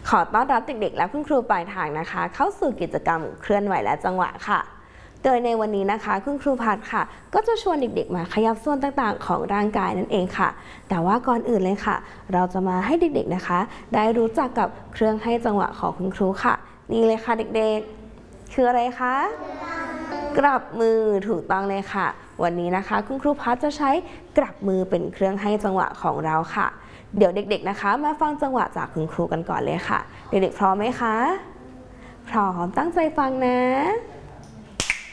ขอต้อนรับเด็กๆและคุณครูปลายทางนะคะเข้าสู่กิจกรรมเคลื่อนไหวและจังหวะค่ะโดยในวันนี้นะคะคุณครูพัดค่ะก็จะชวนเด็กๆมาขยับส่วนต่างๆของร่างกายนั่นเองค่ะแต่ว่าก่อนอื่นเลยค่ะเราจะมาให้เด็กๆนะคะได้รู้จักกับเครื่องให้จังหวะของคุณครูค่ะนี่เลยค่ะเด็กๆคืออะไรคะกลับมือถูกต้องเลยค่ะวันนี้นะคะคุณครูพัดจะใช้กลับมือเป็นเครื่องให้จังหวะของเราค่ะเดี๋ยวเด็กๆนะคะมาฟังจังหวะจากคุณครูกันก่อนเลยค่ะเด็กๆพร้อมไหมคะพร้อมตั้งใจฟังนะ